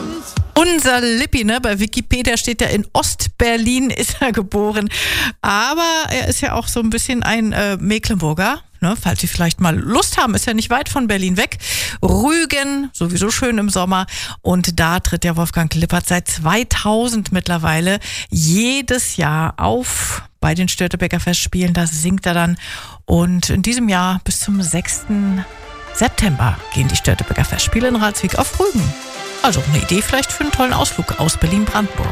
Unser Lippi, ne? Bei Wikipedia steht ja, in Ostberlin ist er geboren. Aber er ist ja auch so ein bisschen ein Mecklenburger. Ne? Falls Sie vielleicht mal Lust haben, ist ja nicht weit von Berlin weg. Rügen, sowieso schön im Sommer. Und da tritt der Wolfgang Lippert seit 2000 mittlerweile jedes Jahr auf bei den Störtebeker Festspielen. Da singt er dann. Und in diesem Jahr bis zum 6. September gehen die Störtebeker Festspiele in Ralswiek auf Rügen. Also eine Idee vielleicht für einen tollen Ausflug aus Berlin-Brandenburg.